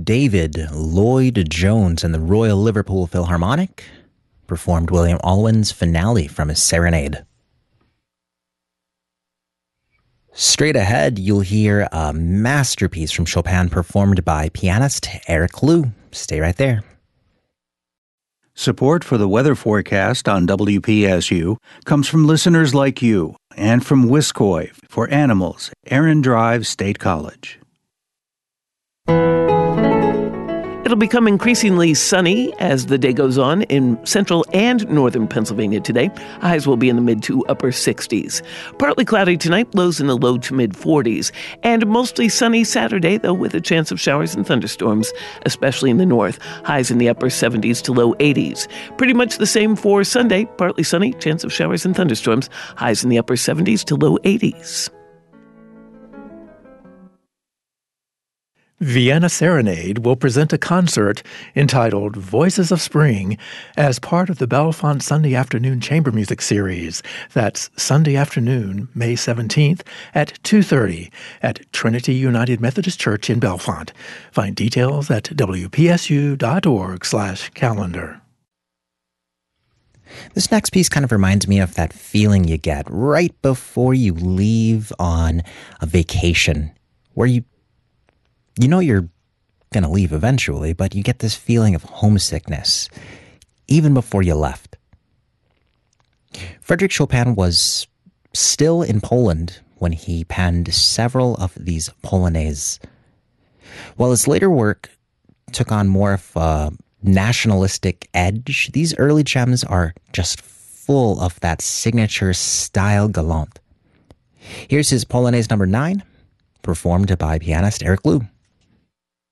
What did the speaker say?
David Lloyd Jones and the Royal Liverpool Philharmonic performed William Alwyn's finale from his Serenade. Straight ahead, you'll hear a masterpiece from Chopin performed by pianist Eric Liu. Stay right there. Support for the weather forecast on WPSU comes from listeners like you and from Wiscoy for Animals, Aaron Drive State College. It'll become increasingly sunny as the day goes on in central and northern Pennsylvania today. Highs will be in the mid to upper 60s. Partly cloudy tonight, lows in the low to mid 40s. And mostly sunny Saturday, though, with a chance of showers and thunderstorms, especially in the north. Highs in the upper 70s to low 80s. Pretty much the same for Sunday. Partly sunny, chance of showers and thunderstorms. Highs in the upper 70s to low 80s. Vienna Serenade will present a concert entitled Voices of Spring as part of the Bellefonte Sunday Afternoon Chamber Music Series. That's Sunday afternoon, May 17th at 2:30 at Trinity United Methodist Church in Bellefonte. Find details at wpsu.org/calendar. This next piece kind of reminds me of that feeling you get right before you leave on a vacation, where you know you're going to leave eventually, but you get this feeling of homesickness even before you left. Frédéric Chopin was still in Poland when he penned several of these polonaises. While his later work took on more of a nationalistic edge, these early gems are just full of that signature style galant. Here's his Polonaise number 9, performed by pianist Eric Liu.